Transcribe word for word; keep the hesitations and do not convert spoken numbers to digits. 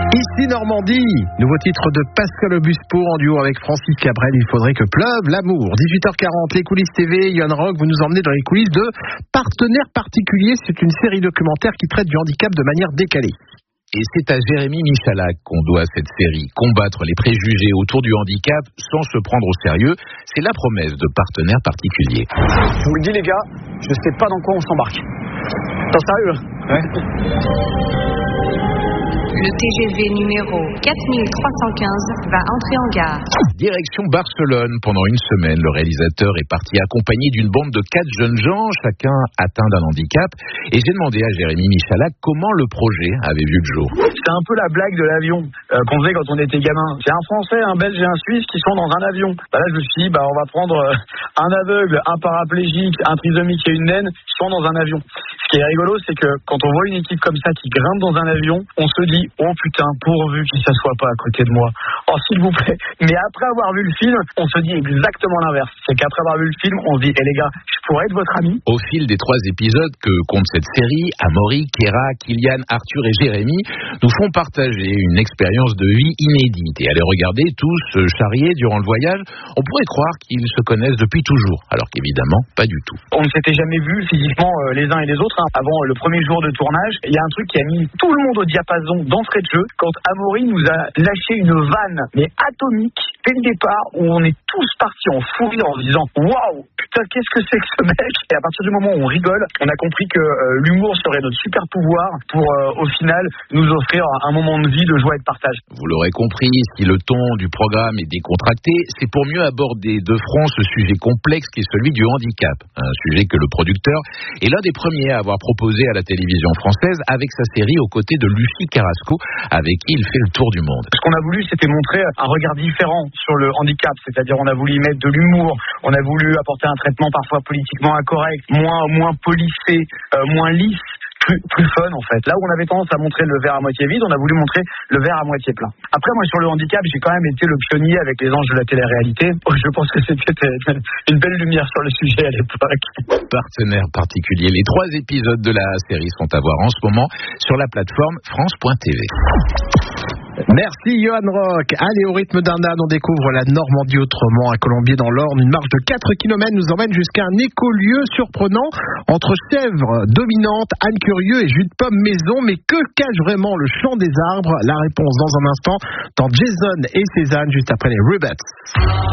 Ici Normandie, nouveau titre de Pascal Obispo en duo avec Francis Cabrel, Il faudrait que pleuve l'amour. dix-huit heures quarante, les coulisses T V, Yohan Rock, vous nous emmenez dans les coulisses de Partenaires particuliers. C'est une série documentaire qui traite du handicap de manière décalée. Et c'est à Jérémy Michalak qu'on doit cette série. Combattre les préjugés autour du handicap sans se prendre au sérieux, c'est la promesse de Partenaires particuliers. Je vous le dis les gars, je sais pas dans quoi on s'embarque. T'es sérieux? Ouais. Le T G V numéro quatre mille trois cent quinze va entrer en gare. Direction Barcelone. Pendant une semaine, le réalisateur est parti accompagné d'une bande de quatre jeunes gens, chacun atteint d'un handicap. Et j'ai demandé à Jérémy Michalak comment le projet avait vu le jour. C'est un peu la blague de l'avion euh, qu'on faisait quand on était gamin. C'est un Français, un Belge et un Suisse qui sont dans un avion. Bah là, je me suis dit, bah, on va prendre euh, un aveugle, un paraplégique, un trisomique et une naine qui sont dans un avion. Ce qui est rigolo, c'est que quand on voit une équipe comme ça qui grimpe dans un avion, on se dit, oh putain, pourvu qu'il ne s'assoie pas à côté de moi. Oh, s'il vous plaît. Mais après avoir vu le film, on se dit exactement l'inverse. C'est qu'après avoir vu le film, on se dit, eh les gars, je pourrais être votre ami. Au fil des trois épisodes que compte cette série, Amaury, Kéra, Kylian, Arthur et Jérémy nous font partager une expérience de vie inédite. Et à les regarder tous se charrier durant le voyage, on pourrait croire qu'ils se connaissent depuis toujours. Alors qu'évidemment, pas du tout. On ne s'était jamais vus physiquement euh, les uns et les autres. Hein. Avant le premier jour de tournage, il y a un truc qui a mis tout le monde au diapason d'entrée de jeu quand Amaury nous a lâché une vanne, mais atomique, dès le départ, où on est tous partis en fou rire en se disant « Waouh, putain, qu'est-ce que c'est que ce mec ?» Et à partir du moment où on rigole, on a compris que euh, l'humour serait notre super pouvoir pour, euh, au final, nous offrir un moment de vie, de joie et de partage. Vous l'aurez compris, si le ton du programme est décontracté, c'est pour mieux aborder de front ce sujet complexe qui est celui du handicap. Un sujet que le producteur est l'un des premiers à avoir proposé à la télévision française avec sa série aux côtés de Lucie Carrasco, avec qui il fait le tour du monde. Ce qu'on a voulu, c'était montrer un regard différent sur le handicap, c'est-à-dire on a voulu y mettre de l'humour, on a voulu apporter un traitement parfois politiquement incorrect, moins, moins polissé, euh, moins lisse. Plus, plus fun en fait. Là où on avait tendance à montrer le verre à moitié vide, on a voulu montrer le verre à moitié plein. Après moi sur le handicap, j'ai quand même été le pionnier avec les anges de la télé-réalité. Je pense que c'était une belle lumière sur le sujet à l'époque. Partenaires particuliers. Les trois épisodes de la série sont à voir en ce moment sur la plateforme France point T V. Merci Yohan Rock. Allez, au rythme d'un âne, on découvre la Normandie autrement. À Colombier dans l'Orne, une marche de quatre kilomètres nous emmène jusqu'à un écolieu surprenant entre chèvres dominantes, ânes curieux et jus de pomme maison. Mais que cache vraiment le chant des arbres? La réponse dans un instant dans Jason et ses ânes juste après les Rubettes.